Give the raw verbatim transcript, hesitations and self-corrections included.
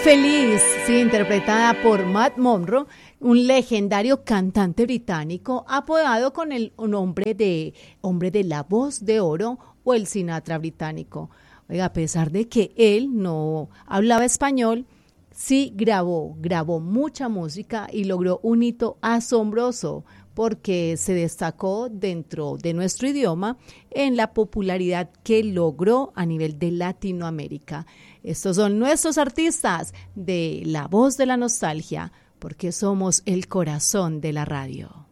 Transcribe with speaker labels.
Speaker 1: Feliz, sí, interpretada por Matt Monro, un legendario cantante británico apodado con el nombre de hombre de la voz de oro o el Sinatra británico. Oiga, a pesar de que él no hablaba español, sí grabó, grabó mucha música y logró un hito asombroso porque se destacó dentro de nuestro idioma en la popularidad que logró a nivel de Latinoamérica. Estos son nuestros artistas de La Voz de la Nostalgia, porque somos el corazón de la radio.